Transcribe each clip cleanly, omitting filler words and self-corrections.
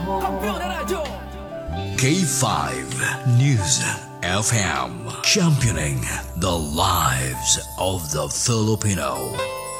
K5 News FM, championing the lives of the Filipino.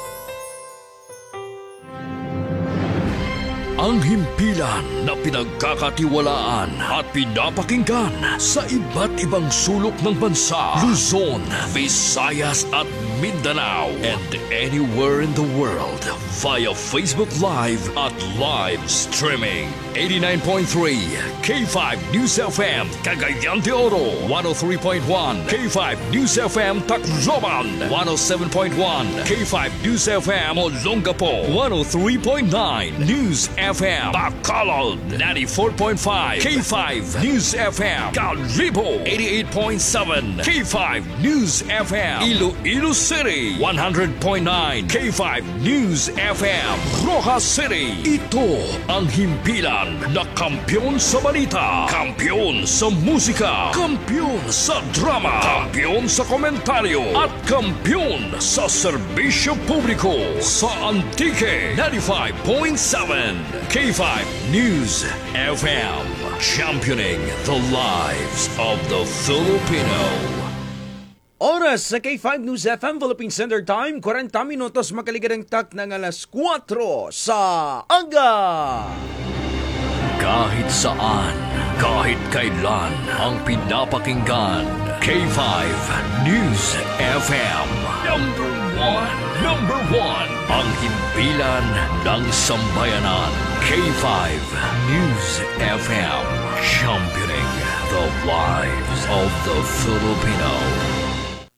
Ang himpilan na pinagkakatiwalaan at pinapakinggan sa iba't ibang sulok ng bansa, Luzon, Visayas at Mindanao, and anywhere in the world via Facebook Live at live streaming. 89.3 K5 News FM Cagayan de Oro, 103.1 K5 News FM Tacloban, 107.1 K5 News FM Olongapo, 103.9 News FM Bacolod, 94.5 K5 News FM Calibo, 88.7 K5 News FM Iloilo City, 100.9 K5 News FM Rojas City. Ito ang himpilan na kampiyon sa balita, kampiyon sa musika, kampiyon sa drama, kampiyon sa komentaryo, at kampiyon sa serbisyo publiko sa Antique 95.7 K5 News FM, championing the lives of the Filipino. Oras sa K5 News FM Philippine Standard Time, 40 minutos makaligadang tak ng alas 4 sa aga. Kahit saan, kahit kailan, ang pinapakinggan, K5 News FM. Number one, ang himpilan ng sambayanan, K5 News FM, championing the lives of the Filipino.